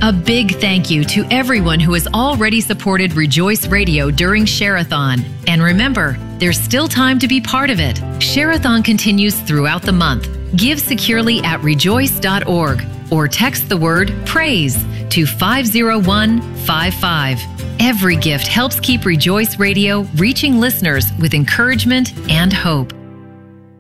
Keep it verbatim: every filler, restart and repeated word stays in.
A big thank you to everyone who has already supported Rejoice Radio during Share-a-thon. And remember, there's still time to be part of it. Share-a-thon continues throughout the month. Give securely at rejoice dot org or text the word PRAISE to five zero one five five. Every gift helps keep Rejoice Radio reaching listeners with encouragement and hope.